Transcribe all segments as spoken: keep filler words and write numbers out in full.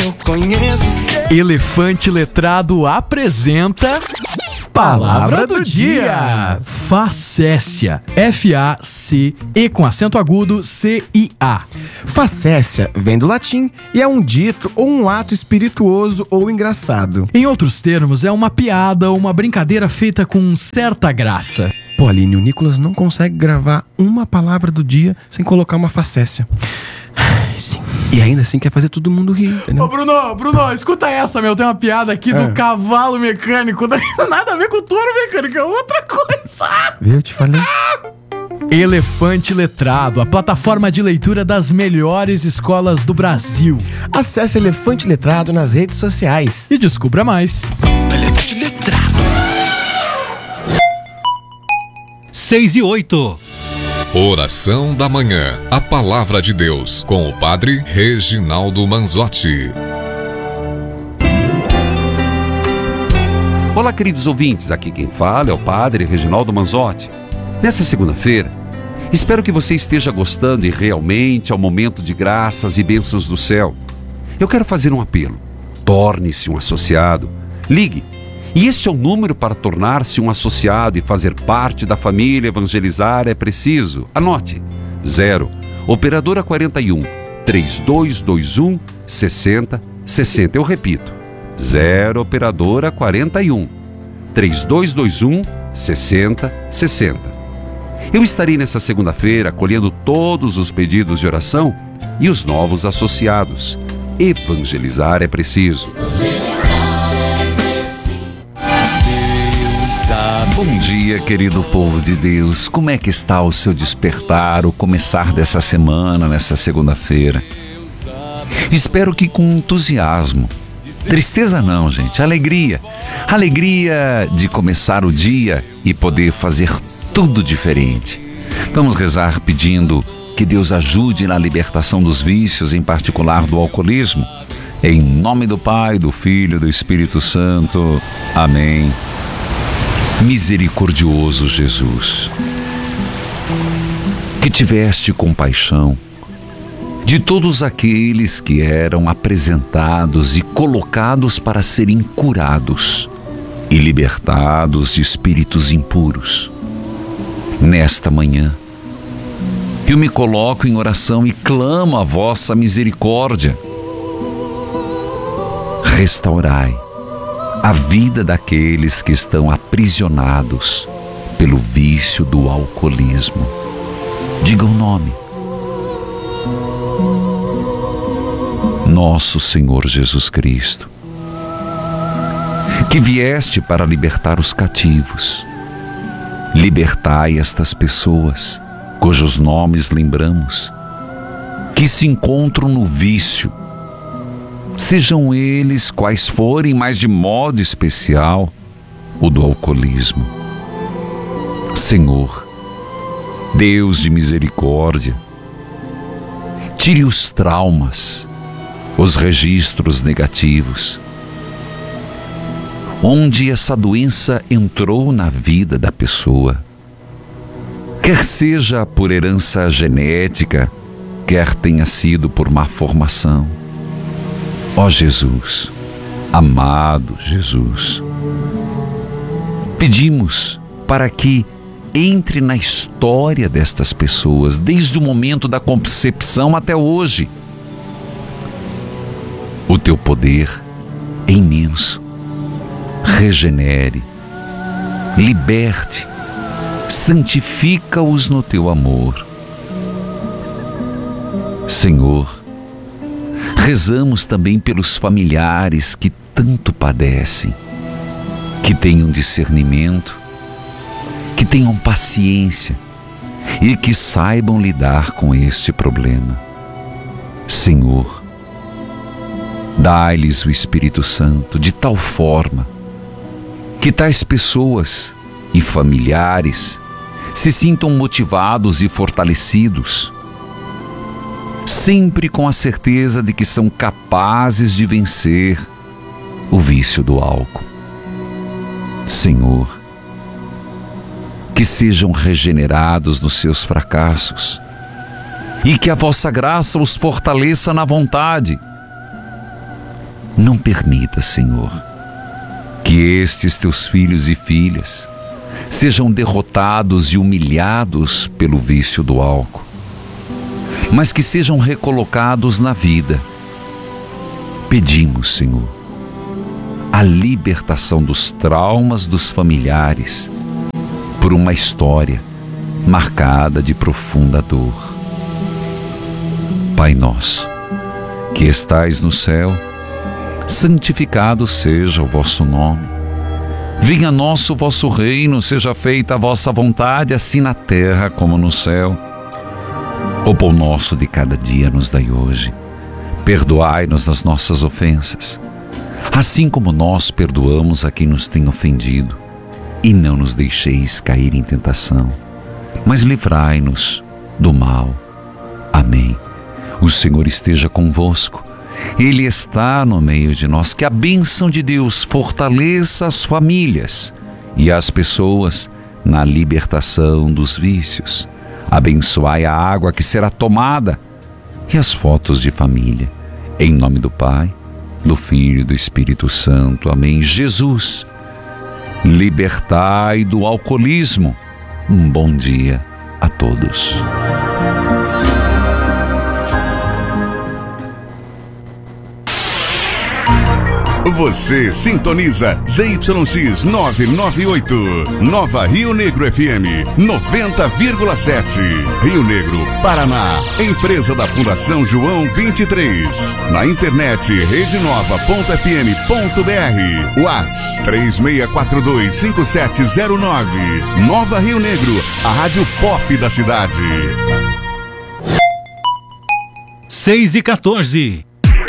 eu conheço seu... Elefante Letrado apresenta... Palavra do Dia. Facécia. F A C E com acento agudo C I A. Facécia vem do latim e é um dito ou um ato espirituoso ou engraçado. Em outros termos, é uma piada ou uma brincadeira feita com certa graça. Pô, Aline, o Nicolas não consegue gravar uma palavra do dia sem colocar uma facécia. Sim. E ainda assim quer fazer todo mundo rir, entendeu? Ô, Bruno, Bruno, escuta essa, meu. Tem uma piada aqui É. do cavalo mecânico. Não tem nada a ver com o touro mecânico, é outra coisa. Viu, eu te falei. Elefante Letrado, a plataforma de leitura das melhores escolas do Brasil. Acesse Elefante Letrado nas redes sociais. E descubra mais. Elefante Letrado. seis e oito. Oração da Manhã, a Palavra de Deus, com o Padre Reginaldo Manzotti. Olá, queridos ouvintes, aqui quem fala é o Padre Reginaldo Manzotti. Nessa segunda-feira, espero que você esteja gostando e realmente ao momento de graças e bênçãos do céu. Eu quero fazer um apelo. Torne-se um associado. Ligue. E este é o número para tornar-se um associado e fazer parte da família Evangelizar é Preciso. Anote. zero. Operadora quarenta e um, trinta e dois vinte e um, sessenta, sessenta. Eu repito. zero. Operadora quarenta e um, trinta e dois vinte e um, sessenta, sessenta. Eu estarei nessa segunda-feira acolhendo todos os pedidos de oração e os novos associados. Evangelizar é preciso. Bom dia, querido povo de Deus. Como é que está o seu despertar, o começar dessa semana, nessa segunda-feira? Espero que com entusiasmo. Tristeza não, gente. Alegria. Alegria de começar o dia e poder fazer tudo diferente. Vamos rezar pedindo que Deus ajude na libertação dos vícios, em particular do alcoolismo. Em nome do Pai, do Filho e do Espírito Santo. Amém. Misericordioso Jesus, que tiveste compaixão de todos aqueles que eram apresentados e colocados para serem curados e libertados de espíritos impuros. Nesta manhã, eu me coloco em oração e clamo a vossa misericórdia. Restaurai a vida daqueles que estão aprisionados pelo vício do alcoolismo. Diga o nome. Nosso Senhor Jesus Cristo, que vieste para libertar os cativos, libertai estas pessoas, cujos nomes lembramos, que se encontram no vício, sejam eles quais forem, mas de modo especial o do alcoolismo. Senhor, Deus de misericórdia, tire os traumas, os registros negativos, onde essa doença entrou na vida da pessoa, quer seja por herança genética, quer tenha sido por má formação. Ó Jesus, amado Jesus, pedimos para que entre na história destas pessoas, desde o momento da concepção até hoje. O teu poder é imenso. Regenere, liberte, santifica-os no teu amor. Senhor, rezamos também pelos familiares que tanto padecem, que tenham discernimento, que tenham paciência e que saibam lidar com este problema. Senhor, dai-lhes o Espírito Santo de tal forma que tais pessoas e familiares se sintam motivados e fortalecidos, sempre com a certeza de que são capazes de vencer o vício do álcool. Senhor, que sejam regenerados nos seus fracassos e que a vossa graça os fortaleça na vontade. Não permita, Senhor, que estes teus filhos e filhas sejam derrotados e humilhados pelo vício do álcool, mas que sejam recolocados na vida. Pedimos, Senhor, a libertação dos traumas dos familiares por uma história marcada de profunda dor. Pai nosso, que estais no céu, santificado seja o vosso nome. Venha a nós o vosso reino, seja feita a vossa vontade, assim na terra como no céu. O pão nosso de cada dia nos dai hoje. Perdoai-nos as nossas ofensas, assim como nós perdoamos a quem nos tem ofendido. E não nos deixeis cair em tentação, mas livrai-nos do mal. Amém. O Senhor esteja convosco. Ele está no meio de nós. Que a bênção de Deus fortaleça as famílias e as pessoas na libertação dos vícios. Abençoai a água que será tomada e as fotos de família. Em nome do Pai, do Filho e do Espírito Santo. Amém. Jesus, libertai do alcoolismo. Um bom dia a todos. Você sintoniza Z Y X novecentos e noventa e oito, Nova Rio Negro F M noventa vírgula sete, Rio Negro, Paraná. Empresa da Fundação João vinte e três. Na internet rede nova ponto f m ponto b r. WhatsApp três seis quatro dois cinco sete zero nove. Nova Rio Negro, a rádio pop da cidade. seis e quatorze.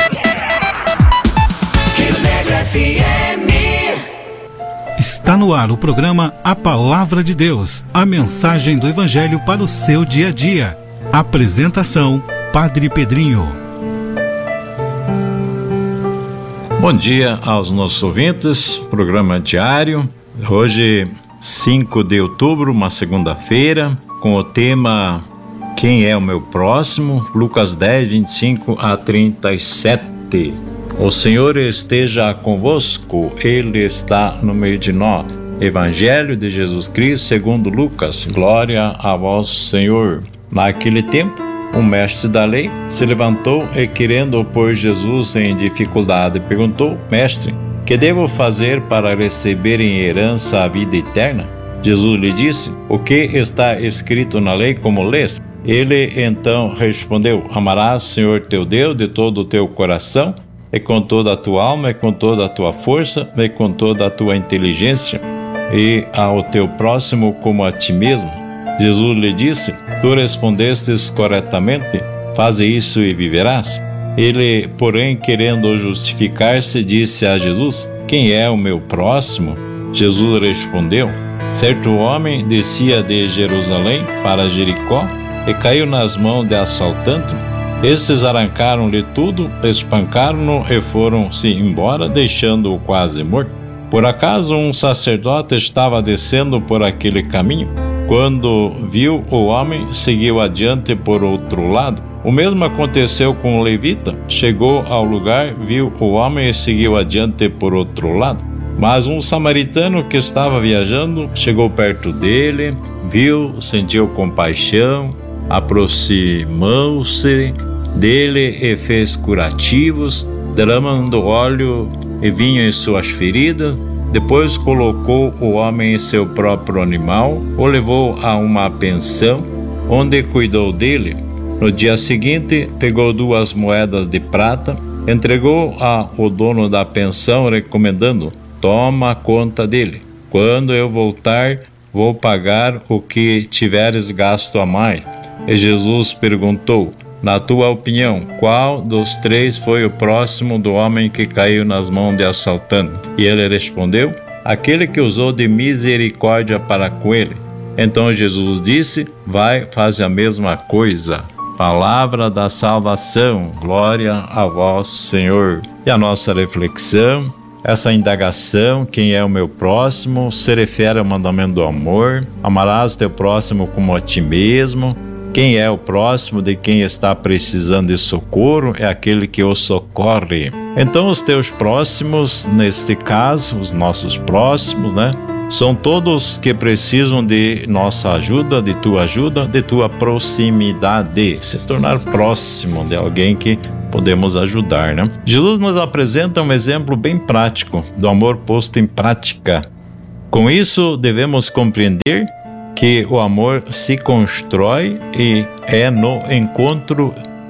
Está no ar o programa A Palavra de Deus, a mensagem do Evangelho para o seu dia a dia. Apresentação, Padre Pedrinho. Bom dia aos nossos ouvintes, programa diário. Hoje, cinco de outubro, uma segunda-feira, com o tema Quem é o meu próximo? Lucas dez, vinte e cinco a trinta e sete. O Senhor esteja convosco, Ele está no meio de nós. Evangelho de Jesus Cristo segundo Lucas. Glória a vós, Senhor. Naquele tempo, um mestre da lei se levantou e, querendo pôr Jesus em dificuldade, perguntou: Mestre, que devo fazer para receber em herança a vida eterna? Jesus lhe disse: O que está escrito na lei, como lês? Ele então respondeu: Amarás o Senhor teu Deus de todo o teu coração, e com toda a tua alma, e com toda a tua força, e com toda a tua inteligência, e ao teu próximo como a ti mesmo. Jesus lhe disse: Tu respondestes corretamente, faze isso e viverás. Ele, porém, querendo justificar-se, disse a Jesus: Quem é o meu próximo? Jesus respondeu: Certo homem descia de Jerusalém para Jericó e caiu nas mãos de assaltantes. Estes arrancaram-lhe tudo, espancaram-no e foram-se embora, deixando-o quase morto. Por acaso um sacerdote estava descendo por aquele caminho. Quando viu o homem, seguiu adiante por outro lado. O mesmo aconteceu com o levita. Chegou ao lugar, viu o homem e seguiu adiante por outro lado. Mas um samaritano que estava viajando chegou perto dele, viu, sentiu compaixão, aproximou-se dele e fez curativos, derramando óleo e vinho em suas feridas. Depois colocou o homem em seu próprio animal, o levou a uma pensão, onde cuidou dele. No dia seguinte, pegou duas moedas de prata, entregou ao dono da pensão, recomendando: Toma conta dele. Quando eu voltar, vou pagar o que tiveres gasto a mais. E Jesus perguntou: Na tua opinião, qual dos três foi o próximo do homem que caiu nas mãos de assaltante? E ele respondeu: Aquele que usou de misericórdia para com ele. Então Jesus disse: Vai, faz a mesma coisa. Palavra da salvação. Glória a vós, Senhor. E a nossa reflexão, essa indagação, quem é o meu próximo, se refere ao mandamento do amor. Amarás teu próximo como a ti mesmo. Quem é o próximo de quem está precisando de socorro é aquele que o socorre. Então, os teus próximos, neste caso, os nossos próximos, né? São todos que precisam de nossa ajuda, de tua ajuda, de tua proximidade. Se tornar próximo de alguém que podemos ajudar, né? Jesus nos apresenta um exemplo bem prático do amor posto em prática. Com isso, devemos compreender que o amor se constrói e é no encontro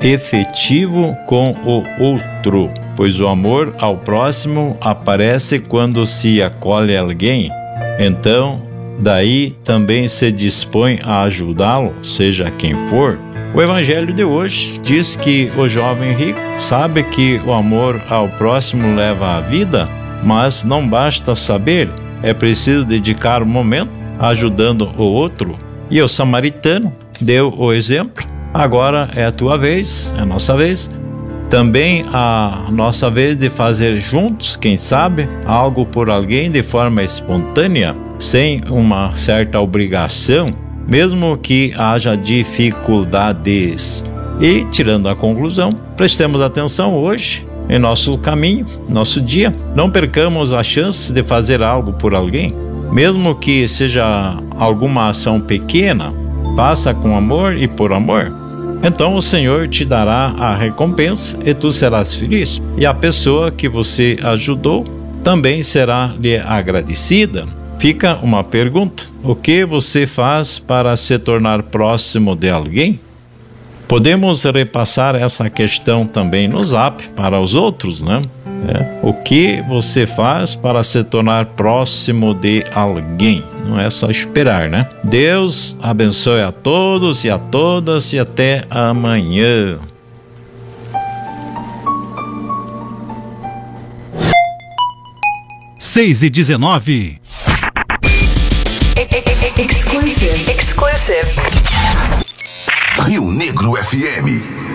efetivo com o outro, pois o amor ao próximo aparece quando se acolhe alguém. Então, daí também se dispõe a ajudá-lo, seja quem for. O Evangelho de hoje diz que o jovem rico sabe que o amor ao próximo leva à vida, mas não basta saber, é preciso dedicar um momento ajudando o outro. E o samaritano deu o exemplo. Agora é a tua vez, é a nossa vez. Também a nossa vez de fazer juntos, quem sabe, algo por alguém de forma espontânea, sem uma certa obrigação, mesmo que haja dificuldades. E, tirando a conclusão, prestemos atenção hoje em nosso caminho, nosso dia. Não percamos a chance de fazer algo por alguém, mesmo que seja alguma ação pequena. Faça com amor e por amor. Então o Senhor te dará a recompensa e tu serás feliz. E a pessoa que você ajudou também será lhe agradecida. Fica uma pergunta: o que você faz para se tornar próximo de alguém? Podemos repassar essa questão também no Zap para os outros, né? É. O que você faz para se tornar próximo de alguém? Não é só esperar, né? Deus abençoe a todos e a todas e até amanhã. seis e dezenove. Exclusive. Exclusive. Rio Negro F M.